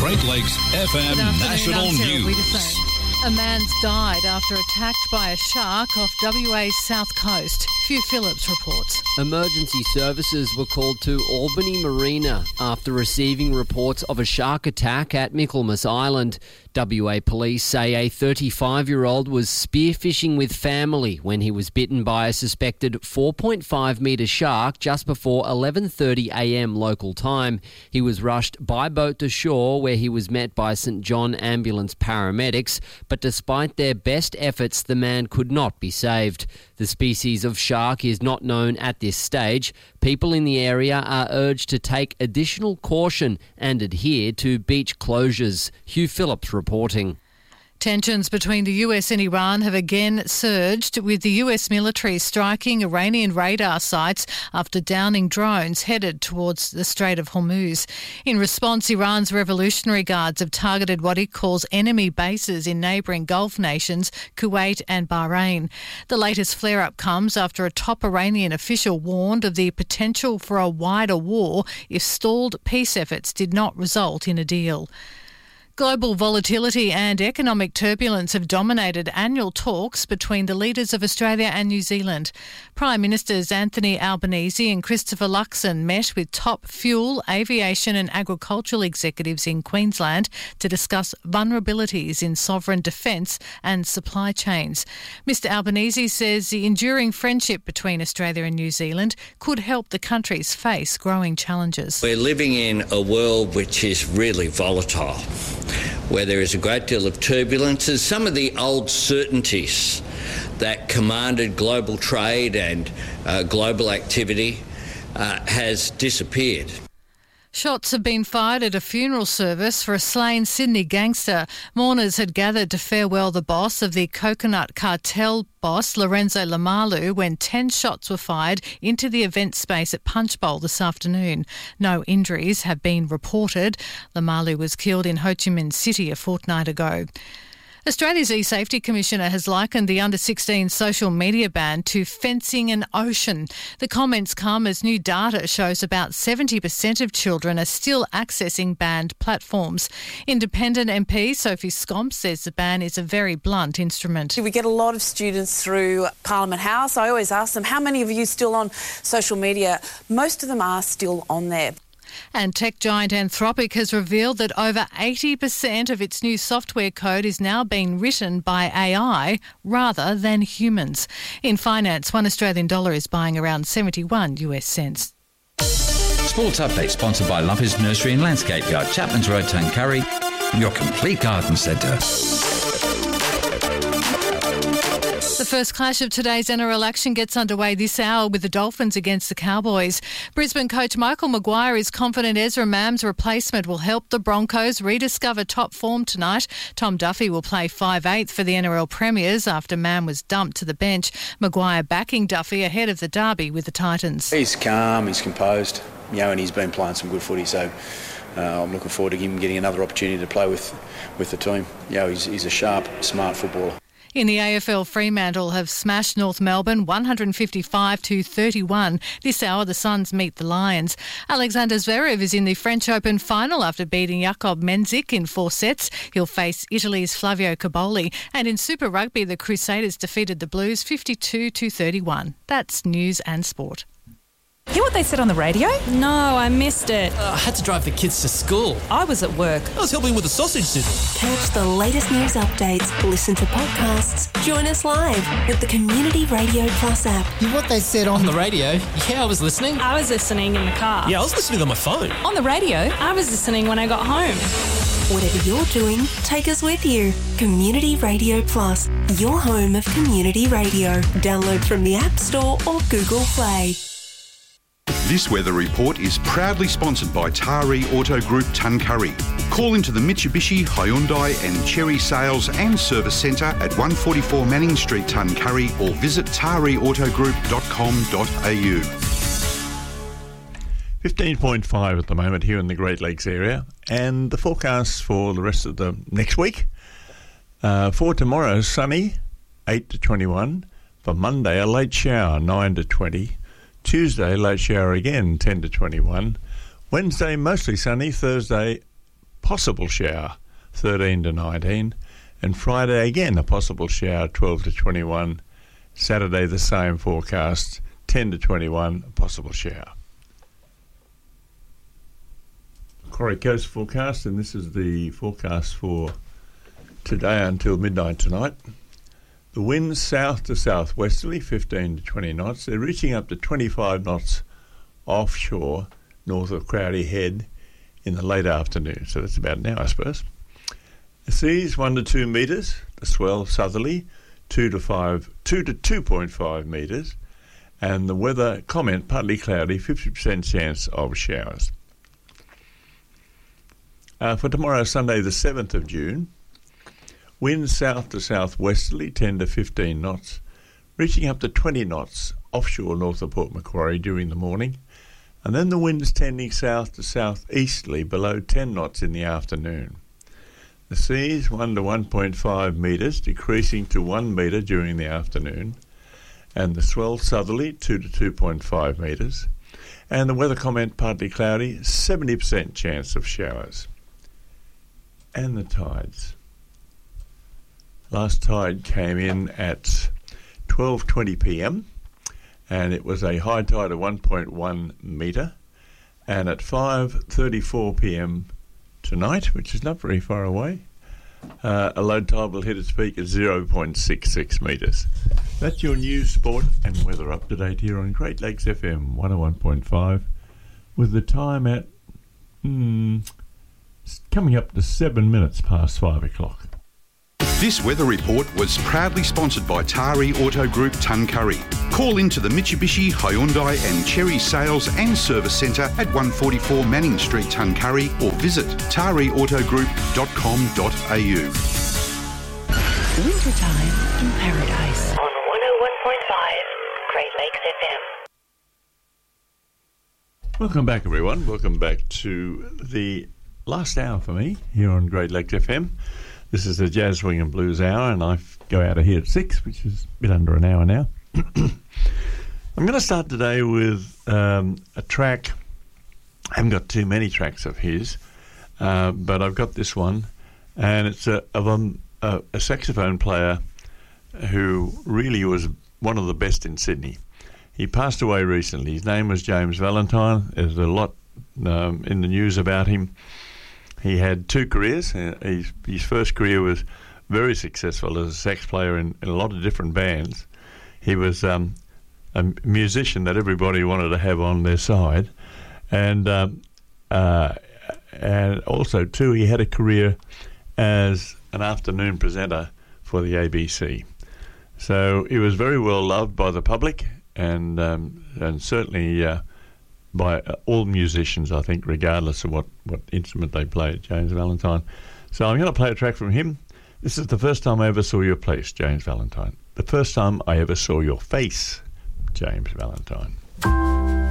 Great Lakes FM National News. A man's died after attacked by a shark off WA's south coast. Hugh Phillips reports. Emergency services were called to Albany Marina after receiving reports of a shark attack at Michaelmas Island. WA police say a 35-year-old was spearfishing with family when he was bitten by a suspected 4.5-metre shark just before 11:30am local time. He was rushed by boat to shore where he was met by St John Ambulance paramedics, but despite their best efforts, the man could not be saved. The species of shark is not known at this stage. People in the area are urged to take additional caution and adhere to beach closures. Hugh Phillips reporting. Tensions between the US and Iran have again surged, with the US military striking Iranian radar sites after downing drones headed towards the Strait of Hormuz. In response, Iran's Revolutionary Guards have targeted what it calls enemy bases in neighbouring Gulf nations, Kuwait and Bahrain. The latest flare-up comes after a top Iranian official warned of the potential for a wider war if stalled peace efforts did not result in a deal. Global volatility and economic turbulence have dominated annual talks between the leaders of Australia and New Zealand. Prime Ministers Anthony Albanese and Christopher Luxon met with top fuel, aviation and agricultural executives in Queensland to discuss vulnerabilities in sovereign defence and supply chains. Mr Albanese says the enduring friendship between Australia and New Zealand could help the countries face growing challenges. We're living in a world which is really volatile, where there is a great deal of turbulence, and some of the old certainties that commanded global trade and global activity has disappeared. Shots have been fired at a funeral service for a slain Sydney gangster. Mourners had gathered to farewell the boss of the coconut cartel boss, Lorenzo Lamalu, when 10 shots were fired into the event space at Punchbowl this afternoon. No injuries have been reported. Lamalu was killed in Ho Chi Minh City a fortnight ago. Australia's eSafety Commissioner has likened the under-16 social media ban to fencing an ocean. The comments come as new data shows about 70% of children are still accessing banned platforms. Independent MP Sophie Scomp says the ban is a very blunt instrument. We get a lot of students through Parliament House. I always ask them, how many of you still on social media? Most of them are still on there. And tech giant Anthropic has revealed that over 80% of its new software code is now being written by AI rather than humans. In finance, $1 Australian is buying around 71 US cents. Sports Update sponsored by Lumpers Nursery and Landscape Yard, Chapman's Road, Tuncurry, your complete garden centre. The first clash of today's NRL action gets underway this hour with the Dolphins against the Cowboys. Brisbane coach Michael Maguire is confident Ezra Mam's replacement will help the Broncos rediscover top form tonight. Tom Duffy will play 5/8 for the NRL Premiers after Mam was dumped to the bench. Maguire backing Duffy ahead of the derby with the Titans. He's calm, he's composed, and he's been playing some good footy, so I'm looking forward to him getting another opportunity to play with the team. He's a sharp, smart footballer. In the AFL, Fremantle have smashed North Melbourne 155-31. This hour, the Suns meet the Lions. Alexander Zverev is in the French Open final after beating Jakob Menzik in 4 sets. He'll face Italy's Flavio Caboli. And in Super Rugby, the Crusaders defeated the Blues 52-31. That's news and sport. Hear what they said on the radio? No, I missed it. I had to drive the kids to school. I was at work. I was helping with the sausage sizzle. Catch the latest news updates, listen to podcasts, join us live with the Community Radio Plus app. Hear what they said on the radio? Yeah, I was listening. I was listening in the car. Yeah, I was listening on my phone. On the radio? I was listening when I got home. Whatever you're doing, take us with you. Community Radio Plus, your home of community radio. Download from the App Store or Google Play. This weather report is proudly sponsored by Taree Auto Group Tuncurry. Call into the Mitsubishi, Hyundai and Chery Sales and Service Centre at 144 Manning Street, Tuncurry, or visit tareautogroup.com.au. 15.5 at the moment here in the Great Lakes area, and the forecast for the rest of the next week. For tomorrow, sunny, 8 to 21. For Monday, a late shower, 9 to 20. Tuesday, late shower again, 10 to 21. Wednesday, mostly sunny. Thursday, possible shower, 13 to 19. And Friday again, a possible shower, 12 to 21. Saturday, the same forecast, 10 to 21, a possible shower. Macquarie Coast forecast, and this is the forecast for today until midnight tonight. The winds south to southwesterly, 15 to 20 knots. They're reaching up to 25 knots offshore, north of Crowdy Head, in the late afternoon. So that's about now, I suppose. The seas 1 to 2 metres. The swell southerly 2 to 2.5 metres. And the weather comment partly cloudy, 50% chance of showers. For tomorrow, Sunday, the 7th of June. Winds south to southwesterly, 10 to 15 knots, reaching up to 20 knots offshore north of Port Macquarie during the morning, and then the winds tending south to southeasterly below 10 knots in the afternoon. The seas 1 to 1.5 metres, decreasing to 1 metre during the afternoon, and the swell southerly 2 to 2.5 metres, and the weather comment partly cloudy, 70% chance of showers. And the tides. Last tide came in at 12:20 p.m. and it was a high tide of 1.1 metre, and at 5:34 p.m. tonight, which is not very far away, a low tide will hit its peak at 0.66 metres. That's your news, sport and weather up to date here on Great Lakes FM 101.5, with the time at coming up to 7 minutes past 5 o'clock. This weather report was proudly sponsored by Tari Auto Group Tuncurry. Call into the Mitsubishi, Hyundai and Cherry Sales and Service Centre at 144 Manning Street, Tuncurry, or visit tariautogroup.com.au. Wintertime in Paradise. On 101.5 Great Lakes FM. Welcome back, everyone. Welcome back to the last hour for me here on Great Lakes FM. This is the Jazz, Swing and Blues Hour, and I go out of here at 6, which is a bit under an hour now. I'm going to start today with a track. I haven't got too many tracks of his, but I've got this one, and it's of a saxophone player who really was one of the best in Sydney. He passed away recently. His name was James Valentine. There's a lot in the news about him. He had 2 careers. His first career was very successful as a sax player in a lot of different bands. He was a musician that everybody wanted to have on their side. And also, too, he had a career as an afternoon presenter for the ABC. So he was very well loved by the public and certainly by all musicians, I think, regardless of what instrument they played, James Valentine. So I'm going to play a track from him. This is the first time I ever saw your place, James Valentine. The first time I ever saw your face, James Valentine.